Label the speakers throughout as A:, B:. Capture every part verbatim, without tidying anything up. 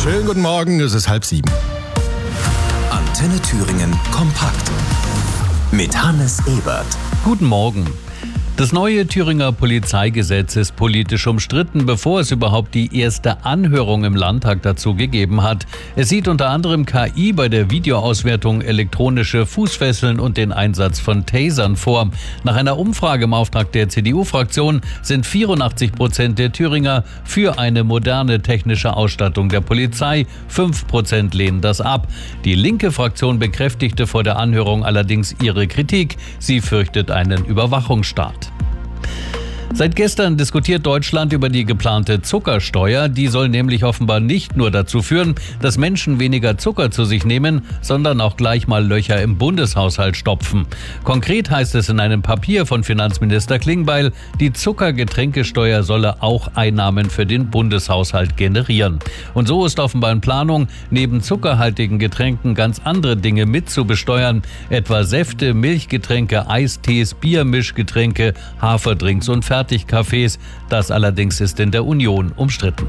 A: Schönen guten Morgen, es ist halb sieben.
B: Antenne Thüringen kompakt mit Hannes Ebert.
C: Guten Morgen. Das neue Thüringer Polizeigesetz ist politisch umstritten, bevor es überhaupt die erste Anhörung im Landtag dazu gegeben hat. Es sieht unter anderem K I bei der Videoauswertung, elektronische Fußfesseln und den Einsatz von Tasern vor. Nach einer Umfrage im Auftrag der C D U-Fraktion sind vierundachtzig Prozent der Thüringer für eine moderne technische Ausstattung der Polizei. fünf Prozent lehnen das ab. Die linke Fraktion bekräftigte vor der Anhörung allerdings ihre Kritik. Sie fürchtet einen Überwachungsstaat. Seit gestern diskutiert Deutschland über die geplante Zuckersteuer. Die soll nämlich offenbar nicht nur dazu führen, dass Menschen weniger Zucker zu sich nehmen, sondern auch gleich mal Löcher im Bundeshaushalt stopfen. Konkret heißt es in einem Papier von Finanzminister Klingbeil, die Zuckergetränkesteuer solle auch Einnahmen für den Bundeshaushalt generieren. Und so ist offenbar in Planung, neben zuckerhaltigen Getränken ganz andere Dinge mit zu besteuern, etwa Säfte, Milchgetränke, Eistees, Biermischgetränke, Haferdrinks und Fertigcafés. Das allerdings ist in der Union umstritten.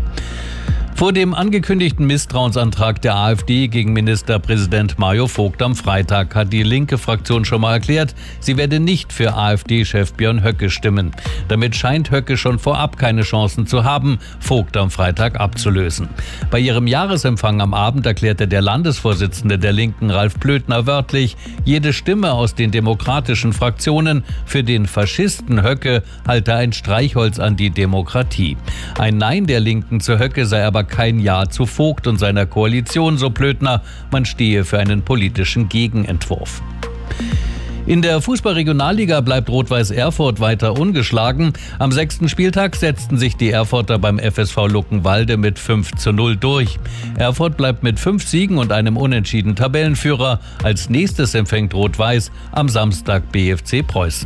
C: Vor dem angekündigten Misstrauensantrag der AfD gegen Ministerpräsident Mario Vogt am Freitag hat die linke Fraktion schon mal erklärt, sie werde nicht für AfD-Chef Björn Höcke stimmen. Damit scheint Höcke schon vorab keine Chancen zu haben, Vogt am Freitag abzulösen. Bei ihrem Jahresempfang am Abend erklärte der Landesvorsitzende der Linken, Ralf Blödner, wörtlich, jede Stimme aus den demokratischen Fraktionen für den Faschisten Höcke halte ein Streichholz an die Demokratie. Ein Nein der Linken zu Höcke sei aber kein Ja zu Vogt und seiner Koalition, so Blödner, man stehe für einen politischen Gegenentwurf. In der Fußball-Regionalliga bleibt Rot-Weiß Erfurt weiter ungeschlagen. Am sechsten Spieltag setzten sich die Erfurter beim F S V Luckenwalde mit fünf zu null durch. Erfurt bleibt mit fünf Siegen und einem Unentschieden Tabellenführer. Als nächstes empfängt Rot-Weiß am Samstag B F C Preußen.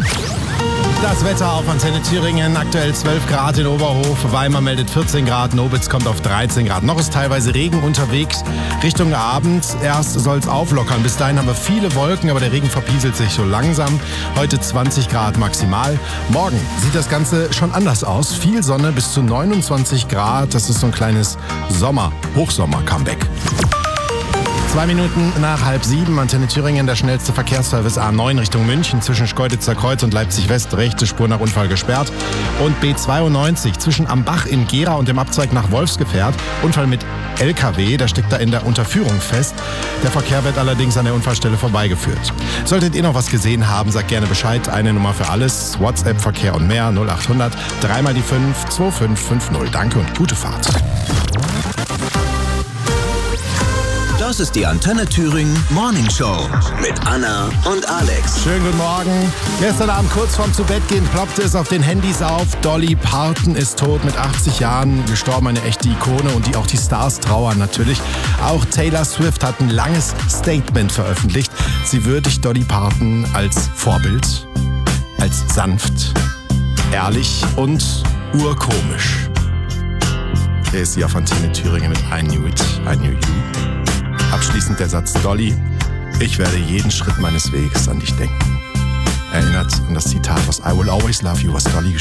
A: Das Wetter auf Antenne Thüringen, aktuell zwölf Grad in Oberhof, Weimar meldet vierzehn Grad, Nobitz kommt auf dreizehn Grad. Noch ist teilweise Regen unterwegs, Richtung Abend, erst soll es auflockern. Bis dahin haben wir viele Wolken, aber der Regen verpieselt sich so langsam. Heute zwanzig Grad maximal. Morgen sieht das Ganze schon anders aus, viel Sonne bis zu neunundzwanzig Grad, das ist so ein kleines Sommer-, Hochsommer-Comeback. Zwei Minuten nach halb sieben, Antenne Thüringen, der schnellste Verkehrsservice A neun Richtung München zwischen Schkeuditzer Kreuz und Leipzig West, rechte Spur nach Unfall gesperrt. Und B zweiundneunzig zwischen Am Bach in Gera und dem Abzweig nach Wolfsgefährt, Unfall mit L K W, der steckt da in der Unterführung fest. Der Verkehr wird allerdings an der Unfallstelle vorbeigeführt. Solltet ihr noch was gesehen haben, sagt gerne Bescheid, eine Nummer für alles, WhatsApp, Verkehr und mehr, null acht hundert, dreimal die fünf, zwei fünf fünf null. Danke und gute Fahrt.
B: Das ist die Antenne Thüringen Morning Show mit Anna und Alex.
A: Schönen guten Morgen. Gestern Abend kurz vorm Zubettgehen ploppte es auf den Handys auf. Dolly Parton ist tot, mit achtzig Jahren gestorben, eine echte Ikone und die auch die Stars trauern natürlich. Auch Taylor Swift hat ein langes Statement veröffentlicht. Sie würdigt Dolly Parton als Vorbild, als sanft, ehrlich und urkomisch. Hier ist sie auf Antenne Thüringen mit I Knew It, I Knew You. Abschließend der Satz, Dolly, ich werde jeden Schritt meines Weges an dich denken. Erinnert an das Zitat aus I Will Always Love You, was Dolly geschrieben hat.